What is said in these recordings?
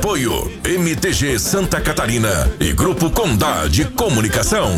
Apoio MTG Santa Catarina e Grupo Condá de Comunicação.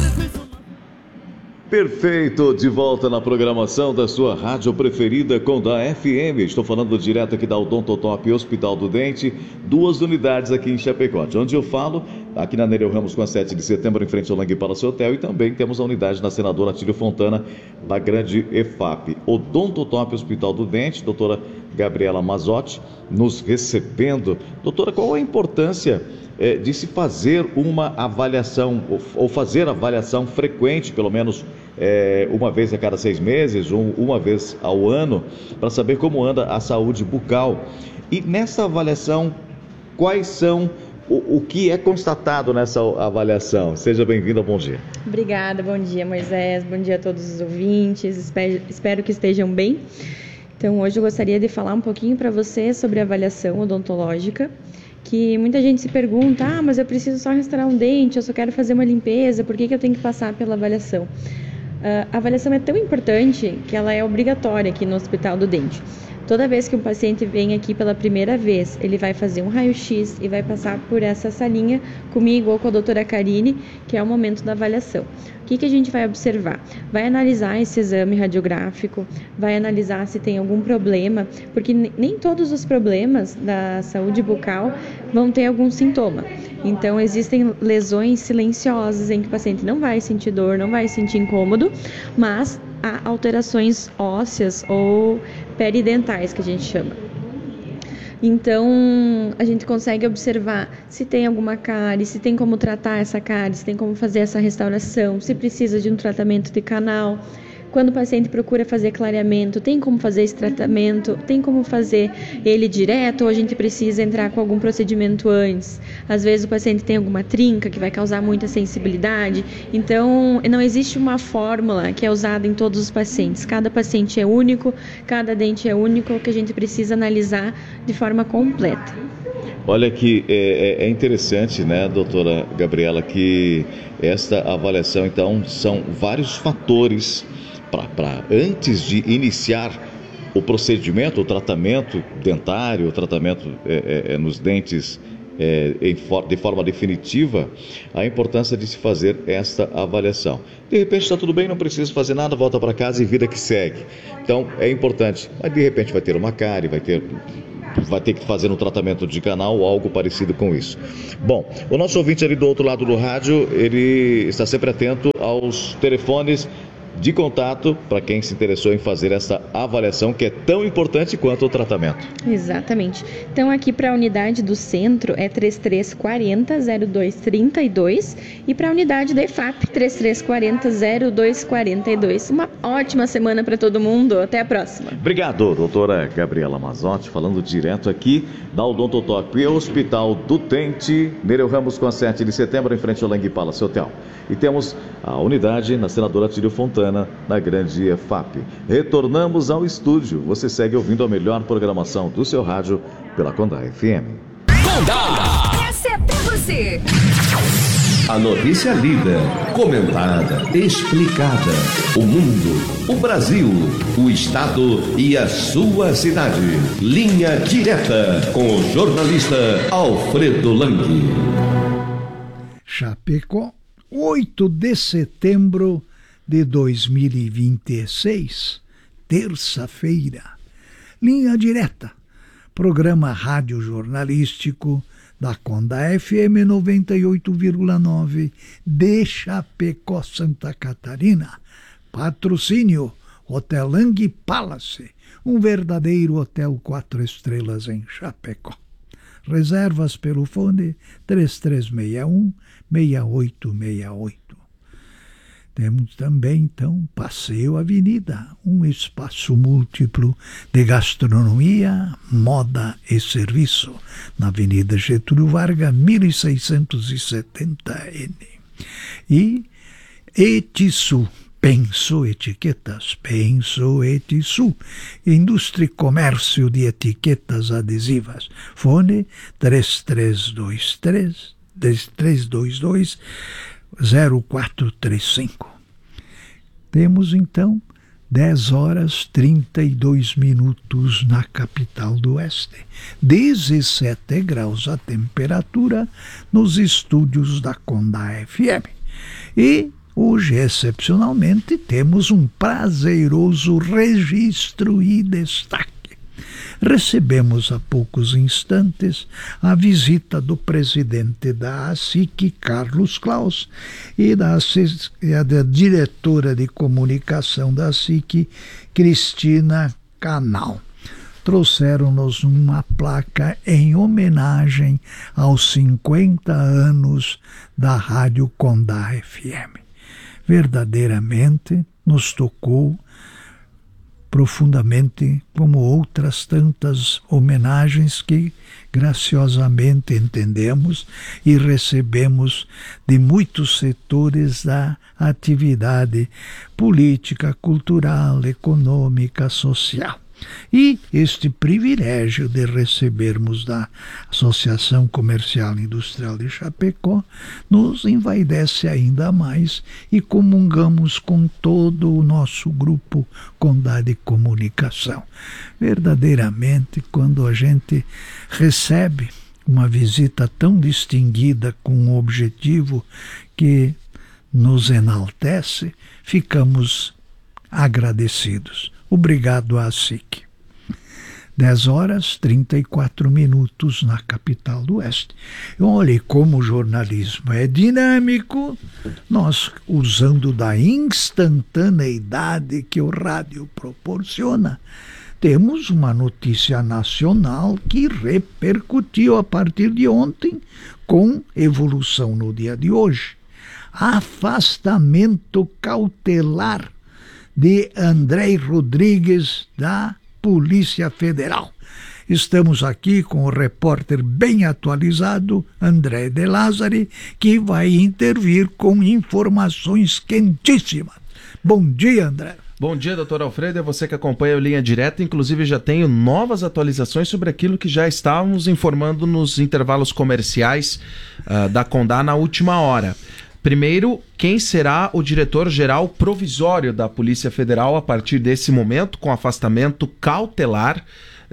Perfeito, de volta na programação da sua rádio preferida Condá FM. Estou falando direto aqui da Odontotop Hospital do Dente, 2 unidades aqui em Chapecó. De onde eu falo, aqui na Nereu Ramos com a 7 de setembro, em frente ao Lang Palace Hotel, e também temos a unidade na Senadora Atílio Fontana, da Grande EFAP. Odontotop Hospital do Dente, doutora Gabriela Mazzotti, nos recebendo. Doutora, qual a importância de se fazer uma avaliação, ou fazer avaliação frequente, pelo menos uma vez a cada 6 meses, uma vez ao ano, para saber como anda a saúde bucal? E nessa avaliação, quais são o que é constatado nessa avaliação? Seja bem-vinda, bom dia. Obrigada, bom dia, Moisés, bom dia a todos os ouvintes, espero que estejam bem. Então, hoje eu gostaria de falar um pouquinho para você sobre a avaliação odontológica, que muita gente se pergunta, mas eu preciso só restaurar um dente, eu só quero fazer uma limpeza, por que eu tenho que passar pela avaliação? A avaliação é tão importante que ela é obrigatória aqui no Hospital do Dente. Toda vez que um paciente vem aqui pela primeira vez, ele vai fazer um raio-x e vai passar por essa salinha comigo ou com a doutora Karine, que é o momento da avaliação. O que a gente vai observar? Vai analisar esse exame radiográfico, vai analisar se tem algum problema, porque nem todos os problemas da saúde bucal vão ter algum sintoma. Então, existem lesões silenciosas em que o paciente não vai sentir dor, não vai sentir incômodo, mas há alterações ósseas ou peridentais, que a gente chama. Então, a gente consegue observar se tem alguma cárie, se tem como tratar essa cárie, se tem como fazer essa restauração, se precisa de um tratamento de canal. Quando o paciente procura fazer clareamento, tem como fazer esse tratamento, tem como fazer ele direto ou a gente precisa entrar com algum procedimento antes. Às vezes o paciente tem alguma trinca que vai causar muita sensibilidade, então não existe uma fórmula que é usada em todos os pacientes. Cada paciente é único, cada dente é único, que a gente precisa analisar de forma completa. Olha que é interessante, né, doutora Gabriela, que esta avaliação, então, são vários fatores para antes de iniciar o procedimento, o tratamento dentário, o tratamento nos dentes de forma definitiva, a importância de se fazer esta avaliação. De repente está tudo bem, não precisa fazer nada, volta para casa e vida que segue. Então é importante, mas de repente vai ter uma cárie, vai ter que fazer um tratamento de canal ou algo parecido com isso. Bom, o nosso ouvinte ali do outro lado do rádio, ele está sempre atento aos telefones de contato para quem se interessou em fazer essa avaliação, que é tão importante quanto o tratamento. Exatamente. Então aqui para a unidade do centro é 3340-0232 e para a unidade da EFAP 3340-0242. Uma ótima semana para todo mundo. Até a próxima. Obrigado, doutora Gabriela Mazzotti, falando direto aqui da Odontotop Hospital do Dente, Nereu Ramos com a 7 de setembro, em frente ao Lang Palace Hotel. E temos a unidade na Senadora Atílio Fontana, na Grande EFAP. Retornamos ao estúdio. Você segue ouvindo a melhor programação do seu rádio pela Condá FM. Condá! Essa é pra você! A notícia lida, comentada, explicada. O mundo, o Brasil, o estado e a sua cidade. Linha direta com o jornalista Alfredo Lang. Chapecó, 8 de setembro de 2026, terça-feira. Linha direta, programa rádio jornalístico da Condá FM 98,9 de Chapecó, Santa Catarina. Patrocínio Hotel Lang Palace, um verdadeiro hotel 4 estrelas em Chapecó. Reservas pelo fone 3361-6868. Temos também, então, Passeio Avenida, um espaço múltiplo de gastronomia, moda e serviço, na Avenida Getúlio Vargas, 1670N. E Etisu, Penso Etiquetas, Penso Etisu, Indústria e Comércio de Etiquetas Adesivas, fone 3322-0435. Temos então 10h32 na capital do Oeste. 17 graus a temperatura nos estúdios da Condá FM. E hoje, excepcionalmente, temos um prazeroso registro e destaque. Recebemos há poucos instantes a visita do presidente da ASIC, Carlos Klaus, e da diretora de comunicação da ASIC, Cristina Canal. Trouxeram-nos uma placa em homenagem aos 50 anos da Rádio Condá FM. Verdadeiramente nos tocou profundamente, como outras tantas homenagens que graciosamente entendemos e recebemos de muitos setores da atividade política, cultural, econômica, social. E este privilégio de recebermos da Associação Comercial e Industrial de Chapecó nos envaidece ainda mais e comungamos com todo o nosso grupo Condá de Comunicação. Verdadeiramente, quando a gente recebe uma visita tão distinguida com um objetivo que nos enaltece, ficamos agradecidos. Obrigado à ASIC. 10h34 na capital do Oeste. Olhe como o jornalismo é dinâmico, nós, usando da instantaneidade que o rádio proporciona, temos uma notícia nacional que repercutiu a partir de ontem com evolução no dia de hoje. Afastamento cautelar de André Rodrigues da Polícia Federal. Estamos aqui com o repórter bem atualizado, André de Lázari, que vai intervir com informações quentíssimas. Bom dia, André. Bom dia, doutor Alfredo, é você que acompanha o Linha Direta. Inclusive já tenho novas atualizações sobre aquilo que já estávamos informando nos intervalos comerciais da Condá na última hora. Primeiro, quem será o diretor-geral provisório da Polícia Federal a partir desse momento, com afastamento cautelar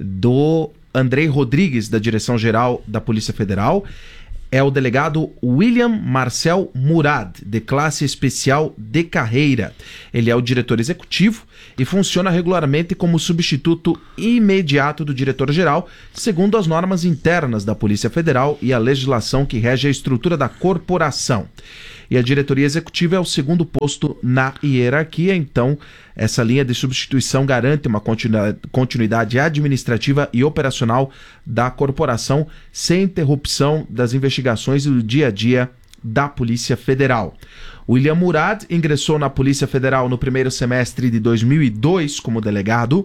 do André Rodrigues, da Direção-Geral da Polícia Federal, é o delegado William Marcel Murad, de classe especial de carreira. Ele é o diretor executivo e funciona regularmente como substituto imediato do diretor-geral, segundo as normas internas da Polícia Federal e a legislação que rege a estrutura da corporação. E a diretoria executiva é o segundo posto na hierarquia, então essa linha de substituição garante uma continuidade administrativa e operacional da corporação sem interrupção das investigações e do dia a dia da Polícia Federal. William Murad ingressou na Polícia Federal no primeiro semestre de 2002 como delegado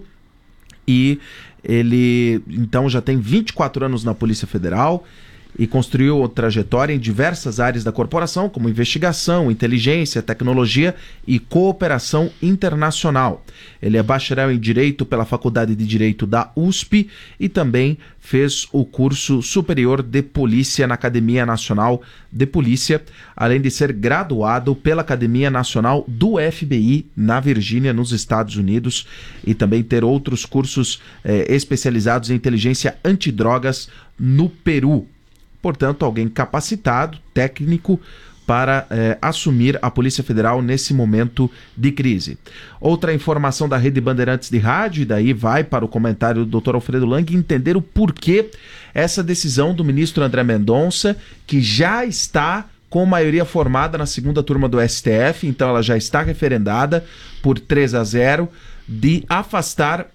e ele então já tem 24 anos na Polícia Federal e construiu trajetória em diversas áreas da corporação, como investigação, inteligência, tecnologia e cooperação internacional. Ele é bacharel em Direito pela Faculdade de Direito da USP e também fez o curso superior de Polícia na Academia Nacional de Polícia, além de ser graduado pela Academia Nacional do FBI na Virgínia, nos Estados Unidos, e também ter outros cursos especializados em inteligência antidrogas no Peru. Portanto, alguém capacitado, técnico, para assumir a Polícia Federal nesse momento de crise. Outra informação da Rede Bandeirantes de Rádio, e daí vai para o comentário do Dr. Alfredo Lang, entender o porquê essa decisão do ministro André Mendonça, que já está com maioria formada na segunda turma do STF, então ela já está referendada por 3-0, de afastar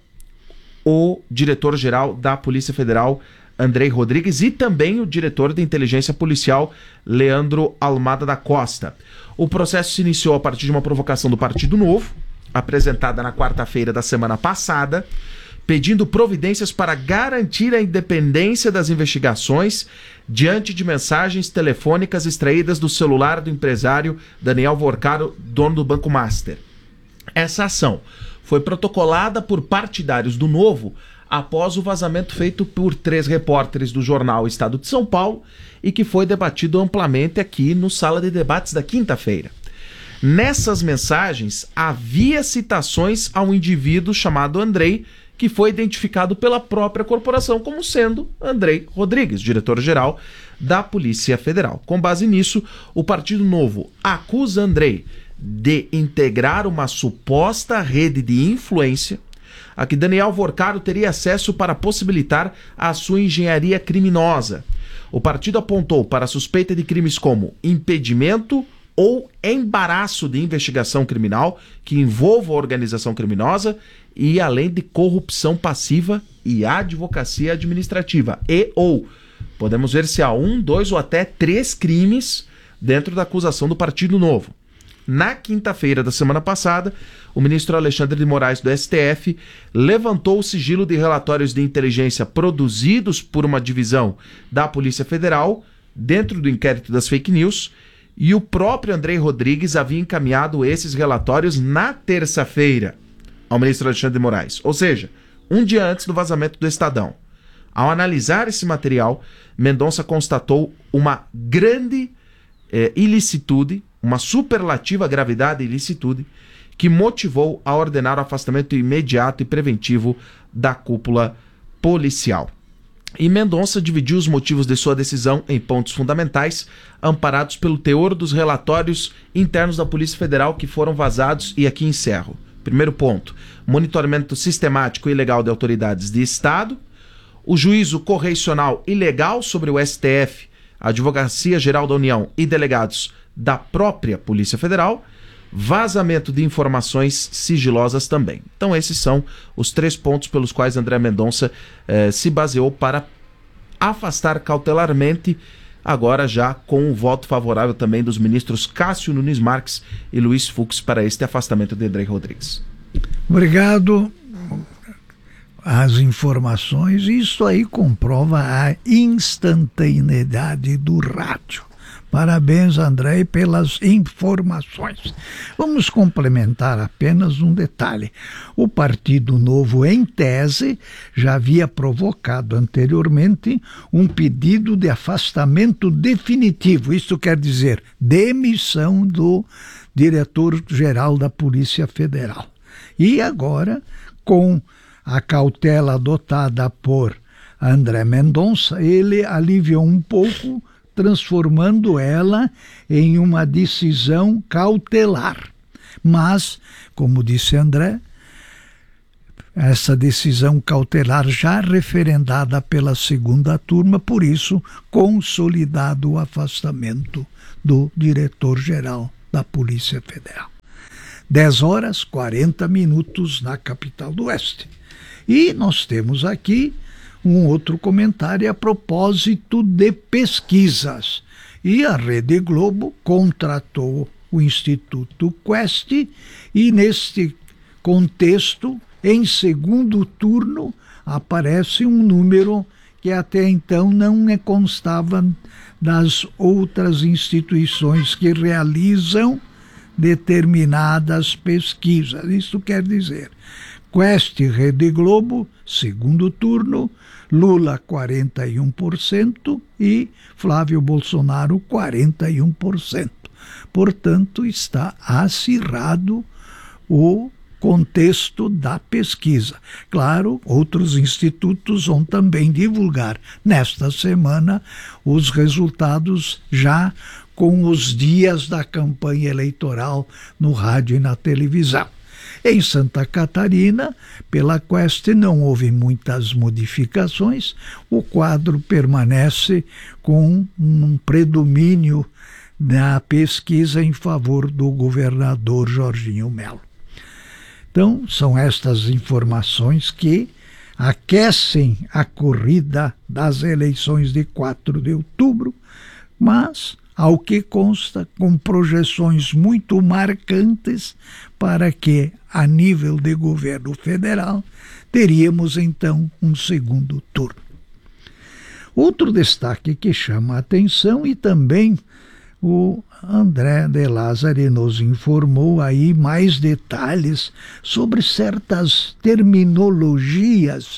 o diretor-geral da Polícia Federal, André Rodrigues, e também o diretor de inteligência policial, Leandro Almada da Costa. O processo se iniciou a partir de uma provocação do Partido Novo, apresentada na quarta-feira da semana passada, pedindo providências para garantir a independência das investigações diante de mensagens telefônicas extraídas do celular do empresário Daniel Vorcaro, dono do Banco Master. Essa ação foi protocolada por partidários do Novo após o vazamento feito por 3 repórteres do jornal Estado de São Paulo e que foi debatido amplamente aqui no Sala de Debates da quinta-feira. Nessas mensagens havia citações a um indivíduo chamado Andrei, que foi identificado pela própria corporação como sendo Andrei Rodrigues, diretor-geral da Polícia Federal. Com base nisso, o Partido Novo acusa Andrei de integrar uma suposta rede de influência a que Daniel Vorcaro teria acesso para possibilitar a sua engenharia criminosa. O partido apontou para a suspeita de crimes como impedimento ou embaraço de investigação criminal que envolva a organização criminosa e além de corrupção passiva e advocacia administrativa. Podemos ver se há 1, 2 ou até 3 crimes dentro da acusação do Partido Novo. Na quinta-feira da semana passada, o ministro Alexandre de Moraes do STF levantou o sigilo de relatórios de inteligência produzidos por uma divisão da Polícia Federal dentro do inquérito das fake news, e o próprio Andrei Rodrigues havia encaminhado esses relatórios na terça-feira ao ministro Alexandre de Moraes, ou seja, um dia antes do vazamento do Estadão. Ao analisar esse material, Mendonça constatou uma grande ilicitude, uma superlativa gravidade e ilicitude, que motivou a ordenar o afastamento imediato e preventivo da cúpula policial. E Mendonça dividiu os motivos de sua decisão em pontos fundamentais, amparados pelo teor dos relatórios internos da Polícia Federal que foram vazados, e aqui encerro. Primeiro ponto: monitoramento sistemático e ilegal de autoridades de Estado, o juízo correicional ilegal sobre o STF, a Advocacia Geral da União e delegados da própria Polícia Federal, vazamento de informações sigilosas também. Então esses são os 3 pontos pelos quais André Mendonça se baseou para afastar cautelarmente, agora já com o voto favorável também dos ministros Cássio Nunes Marques e Luiz Fux para este afastamento de Andrei Rodrigues. Obrigado. As informações, isso aí comprova a instantaneidade do rádio. Parabéns, André, pelas informações. Vamos complementar apenas um detalhe. O Partido Novo, em tese, já havia provocado anteriormente um pedido de afastamento definitivo. Isso quer dizer demissão do diretor-geral da Polícia Federal. E agora, com a cautela adotada por André Mendonça, ele aliviou um pouco, transformando ela em uma decisão cautelar. Mas, como disse André, essa decisão cautelar já referendada pela segunda turma, por isso, consolidado o afastamento do diretor-geral da Polícia Federal. 10h40 na capital do Oeste. E nós temos aqui um outro comentário a propósito de pesquisas. E a Rede Globo contratou o Instituto Quest e, neste contexto, em segundo turno, aparece um número que até então não constava das outras instituições que realizam determinadas pesquisas. Isso quer dizer, Quest Rede Globo, segundo turno, Lula 41% e Flávio Bolsonaro 41%. Portanto, está acirrado o contexto da pesquisa. Claro, outros institutos vão também divulgar nesta semana os resultados já com os dias da campanha eleitoral no rádio e na televisão. Em Santa Catarina, pela Quest, não houve muitas modificações. O quadro permanece com um predomínio na pesquisa em favor do governador Jorginho Melo. Então, são estas informações que aquecem a corrida das eleições de 4 de outubro, mas, ao que consta, com projeções muito marcantes para que, a nível de governo federal, teríamos então um segundo turno. Outro destaque que chama a atenção, e também o André de Lázari nos informou aí mais detalhes sobre certas terminologias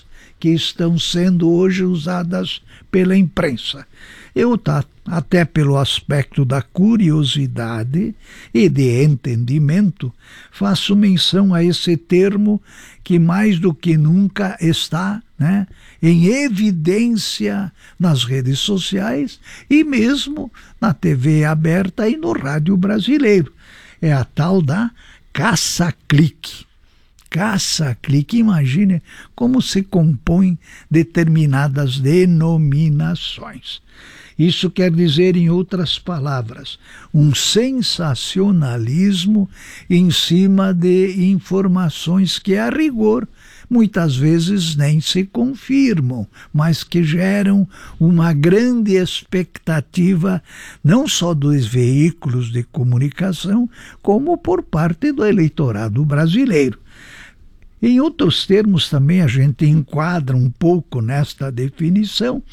que estão sendo hoje usadas pela imprensa. Eu, até pelo aspecto da curiosidade e de entendimento, faço menção a esse termo que mais do que nunca está, né, em evidência nas redes sociais e mesmo na TV aberta e no rádio brasileiro. É a tal da caça-clique. Caça-clique, imagine como se compõem determinadas denominações. Isso quer dizer, em outras palavras, um sensacionalismo em cima de informações que, a rigor, muitas vezes nem se confirmam, mas que geram uma grande expectativa, não só dos veículos de comunicação, como por parte do eleitorado brasileiro. Em outros termos, também a gente enquadra um pouco nesta definição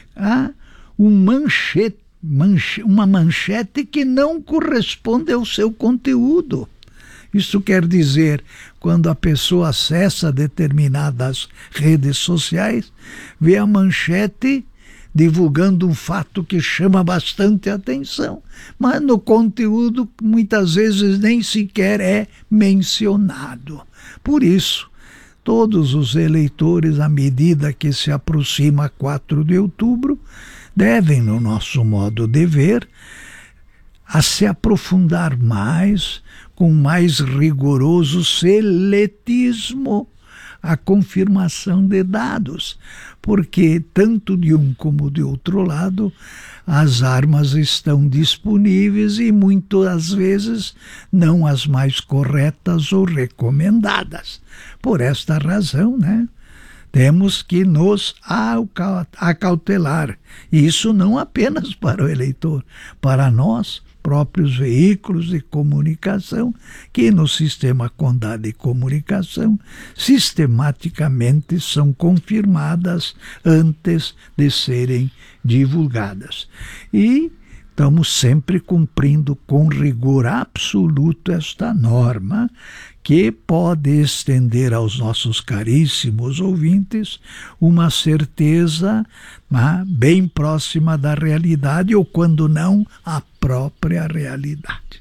uma manchete que não corresponde ao seu conteúdo. Isso quer dizer, quando a pessoa acessa determinadas redes sociais, vê a manchete divulgando um fato que chama bastante atenção, mas no conteúdo muitas vezes nem sequer é mencionado. Por isso, todos os eleitores, à medida que se aproxima 4 de outubro, devem, no nosso modo de ver, a se aprofundar mais, com mais rigoroso seletismo, a confirmação de dados, porque tanto de um como de outro lado as armas estão disponíveis e muitas vezes não as mais corretas ou recomendadas. Por esta razão, né, temos que nos acautelar. E isso não apenas para o eleitor, para nós, próprios veículos de comunicação, que no sistema Condá de Comunicação sistematicamente são confirmadas antes de serem divulgadas. E estamos sempre cumprindo com rigor absoluto esta norma, que pode estender aos nossos caríssimos ouvintes uma certeza bem próxima da realidade, ou quando não, a própria realidade.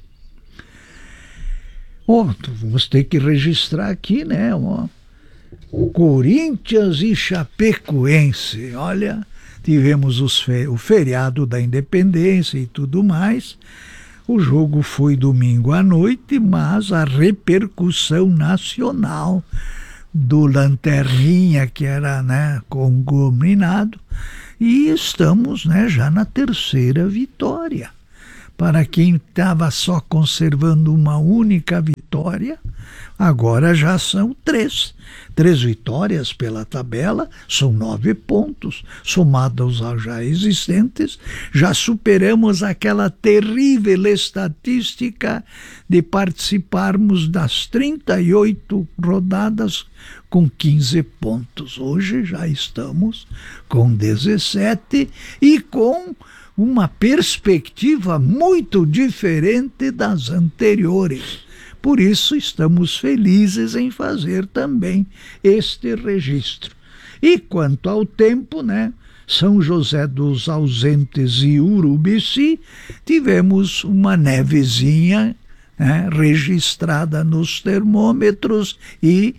Vamos ter que registrar aqui, né? Corinthians e Chapecoense. Olha, tivemos o feriado da Independência e tudo mais. O jogo foi domingo à noite, mas a repercussão nacional do Lanterninha, que era, né, conglomerado, e estamos, né, já na 3ª vitória. Para quem estava só conservando uma única vitória, agora já são 3. 3 vitórias pela tabela, são 9 pontos. Somados aos já existentes, já superamos aquela terrível estatística de participarmos das 38 rodadas com 15 pontos. Hoje já estamos com 17 e com uma perspectiva muito diferente das anteriores. Por isso estamos felizes em fazer também este registro. E quanto ao tempo, né, São José dos Ausentes e Urubici, tivemos uma nevezinha, né, registrada nos termômetros e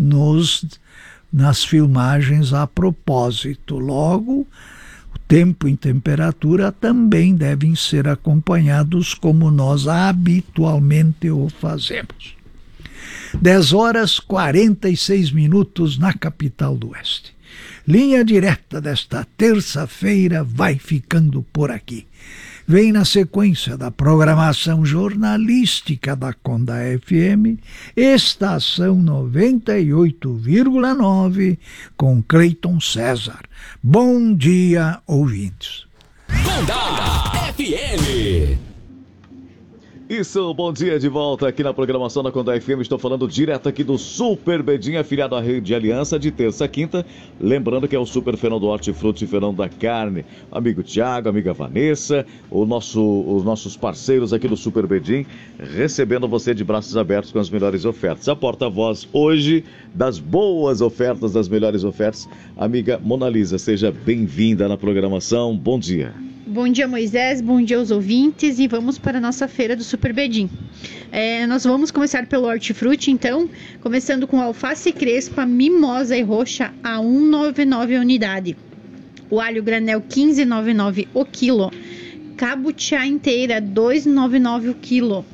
nas filmagens a propósito. Logo, tempo e temperatura também devem ser acompanhados como nós habitualmente o fazemos. 10h46 na capital do Oeste. Linha Direta desta terça-feira vai ficando por aqui. Vem na sequência da programação jornalística da Condá FM, estação 98,9, com Cleiton César. Bom dia, ouvintes. Condá FM. Isso, bom dia de volta aqui na programação da Condá FM. Estou falando direto aqui do Super Bedin, afiliado à Rede Aliança, de terça a quinta. Lembrando que é o Super Feirão do Hortifruti e Feirão da Carne. Amigo Tiago, amiga Vanessa, os nossos parceiros aqui do Super Bedin, recebendo você de braços abertos com as melhores ofertas. A porta-voz hoje das boas ofertas, das melhores ofertas, amiga Mona Lisa, seja bem-vinda na programação. Bom dia. Bom dia, Moisés, bom dia aos ouvintes e vamos para a nossa feira do Super Bedin. Nós vamos começar pelo hortifruti, então, começando com alface crespa, mimosa e roxa a 1,99 a unidade. O alho granel 15,99 o quilo. Cabutiá inteira 2,99 o quilo.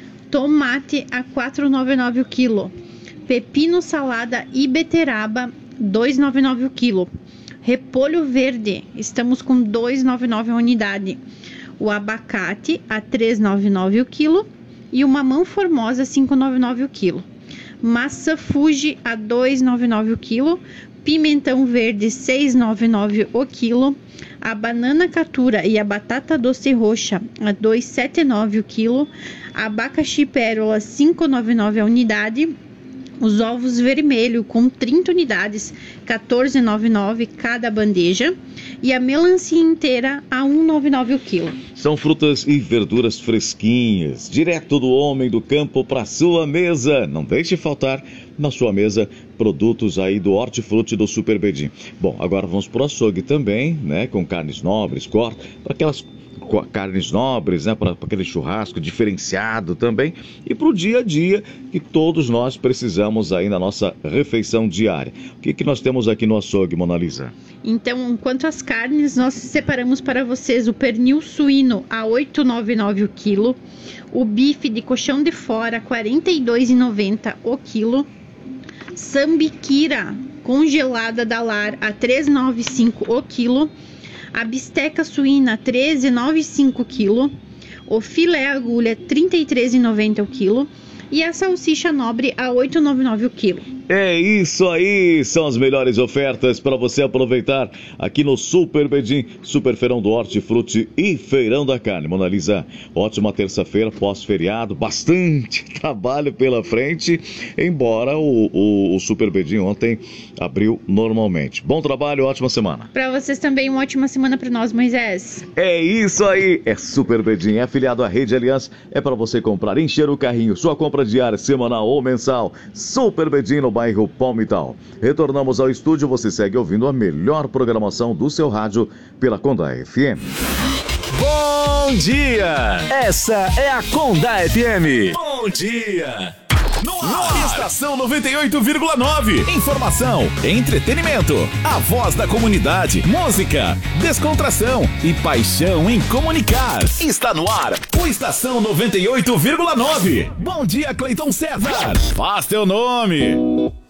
Tomate a 4,99 o quilo. Pepino salada e beterraba 2,99 o quilo. Repolho verde, estamos com 2,99 a unidade. O abacate a 3,99 o quilo. E o mamão formosa 5,99 o quilo. Maçã Fuji a 2,99 o quilo. Pimentão verde 6,99 o quilo. A banana catura e a batata doce roxa a 2,79 o quilo. Abacaxi pérola 5,99 a unidade. Os ovos vermelhos com 30 unidades, R$14,99 cada bandeja. E a melancia inteira a R$1,99 o quilo. São frutas e verduras fresquinhas, direto do homem do campo para sua mesa. Não deixe faltar na sua mesa produtos aí do Hortifruti do Super Bedin. Bom, agora vamos para o açougue também, né? Com carnes nobres, corte, para aquelas carnes nobres, né, para aquele churrasco diferenciado também, e para o dia a dia que todos nós precisamos aí na nossa refeição diária. O que nós temos aqui no açougue, Mona Lisa? Então, quanto às carnes, nós separamos para vocês o pernil suíno a R$ 8,99 o quilo, o bife de coxão de fora R$ 42,90 o quilo, sambiquira congelada da Lar a R$ 3,95 o quilo, a bisteca suína 13,95 kg, o filé agulha 33,90 o quilo e a salsicha nobre a 8,99 o quilo. É isso aí, são as melhores ofertas para você aproveitar aqui no Super Bedin, Super Feirão do Hortifruti e Feirão da Carne. Mona Lisa, ótima terça-feira, pós-feriado, bastante trabalho pela frente, embora o Super Bedin ontem abriu normalmente. Bom trabalho, ótima semana. Para vocês também, uma ótima semana para nós, Moisés. É isso aí, é Super Bedin, é afiliado à Rede Aliança, é para você comprar, encher o carrinho, sua compra diária, semanal ou mensal. Super Bedin no bairro Palmital. Retornamos ao estúdio, você segue ouvindo a melhor programação do seu rádio pela Condá FM. Bom dia! Essa é a Condá FM. Bom dia! No ar. Estação 98,9. Informação, entretenimento, a voz da comunidade, música, descontração e paixão em comunicar. Está no ar o Estação 98,9. Bom dia, Cleiton César. Faz teu nome.